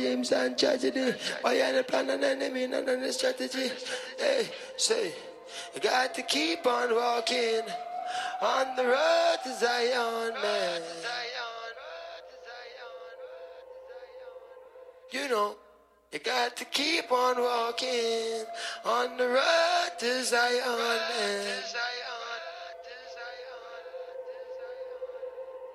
James and tragedy. Why are the plan and enemy and on the strategy? Hey, say, you got to keep on walking on the road to Zion, man. You know, you got to keep on walking on the road to Zion, man.